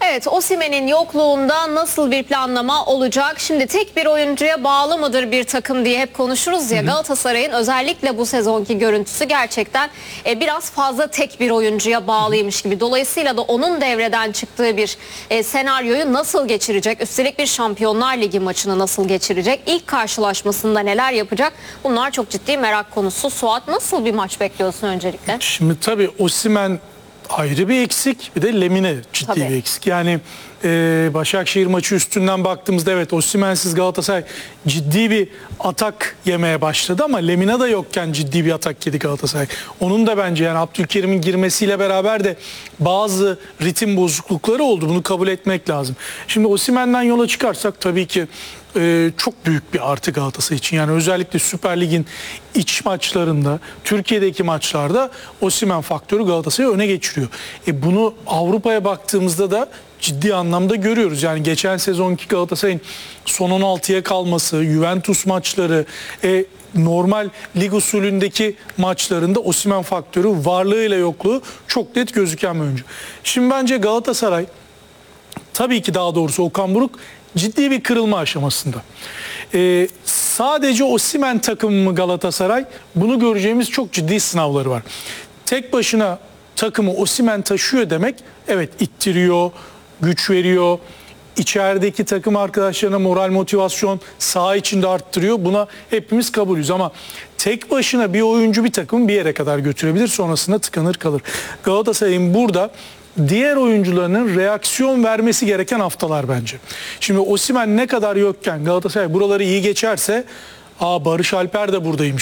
Evet, Osimhen'in yokluğunda nasıl bir planlama olacak? Şimdi tek bir oyuncuya bağlı mıdır bir takım diye hep konuşuruz ya. Galatasaray'ın özellikle bu sezonki görüntüsü gerçekten biraz fazla tek bir oyuncuya bağlıymış gibi. Dolayısıyla da onun devreden çıktığı bir senaryoyu nasıl geçirecek? Üstelik bir Şampiyonlar Ligi maçını nasıl geçirecek? İlk karşılaşmasında neler yapacak? Bunlar çok ciddi merak konusu. Suat, nasıl bir maç bekliyorsun öncelikle? Şimdi tabii Osimhen ayrı bir eksik, bir de Lemine ciddi bir eksik. Yani Başakşehir maçı üstünden baktığımızda evet, Osimhen'siz Galatasaray ciddi bir atak yemeye başladı ama Lemina da yokken ciddi bir atak yedi Galatasaray. Onun da bence yani Abdülkerim'in girmesiyle beraber de bazı ritim bozuklukları oldu. Bunu kabul etmek lazım. Şimdi Osimhen'den yola çıkarsak tabii ki çok büyük bir artı Galatasaray için. Yani özellikle Süper Lig'in iç maçlarında, Türkiye'deki maçlarda Osimhen faktörü Galatasaray'ı öne geçiriyor. Bunu Avrupa'ya baktığımızda da ciddi anlamda görüyoruz. Yani geçen sezonki Galatasaray'ın son 16'ya kalması, Juventus maçları, normal lig usulündeki maçlarında Osimhen faktörü, varlığıyla yokluğu çok net gözüken bir oyuncu. Şimdi bence Galatasaray, tabii ki daha doğrusu Okan Buruk ciddi bir kırılma aşamasında. Sadece Osimhen takımı mı Galatasaray? Bunu göreceğimiz çok ciddi sınavları var. Tek başına takımı Osimhen taşıyor demek, evet, ittiriyor, güç veriyor, içerideki takım arkadaşlarına moral, motivasyon saha içinde arttırıyor. Buna hepimiz kabulüz ama tek başına bir oyuncu bir takımı bir yere kadar götürebilir, sonrasında tıkanır kalır. Galatasaray'ın burada diğer oyuncularının reaksiyon vermesi gereken haftalar bence. Şimdi Osimhen ne kadar yokken Galatasaray buraları iyi geçerse, Barış Alper de buradaymış